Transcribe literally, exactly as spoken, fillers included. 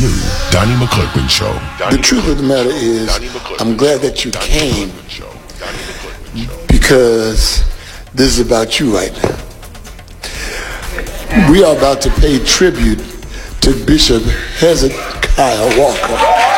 new Donnie McClurkin Show. The truth of the matter is, I'm glad that you came because this is about you right now. We are about to pay tribute to Bishop Hezekiah Walker.